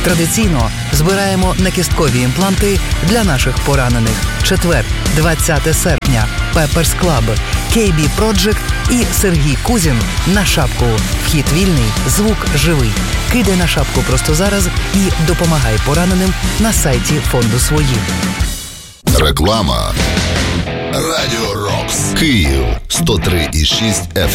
Традиційно збираємо накісткові імпланти для наших поранених. Четвер, 20 серпня. Pepper's Club, KB Project і Сергій Кузін на шапку. Вхід вільний, звук живий. Кидай на шапку просто зараз і допомагай пораненим на сайті фонду «Свої». Реклама. Радіо Рокс. Київ 103,6 FM.